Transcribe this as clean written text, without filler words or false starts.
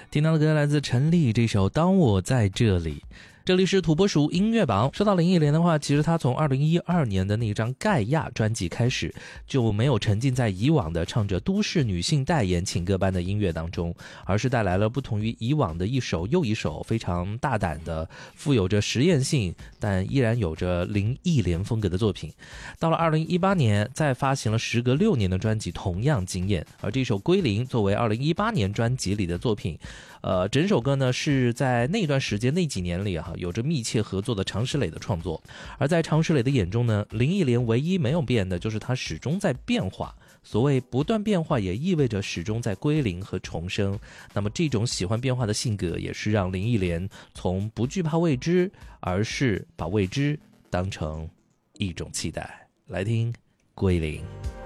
听到的歌来自陈粒这首《当我在这里》。这里是土拨鼠音乐榜。说到林忆莲的话，其实她从2012年的那张盖亚专辑开始，就没有沉浸在以往的唱着都市女性代言情歌般的音乐当中，而是带来了不同于以往的一首又一首非常大胆的、富有着实验性但依然有着林忆莲风格的作品。到了2018年，再发行了时隔6年的专辑，同样惊艳。而这首《归零》作为2018年专辑里的作品，整首歌呢是在那段时间那几年里有着密切合作的常石磊的创作。而在常石磊的眼中呢，林忆莲唯一没有变的就是她始终在变化。所谓不断变化，也意味着始终在归零和重生。那么这种喜欢变化的性格，也是让林忆莲从不惧怕未知，而是把未知当成一种期待。来听《归零》。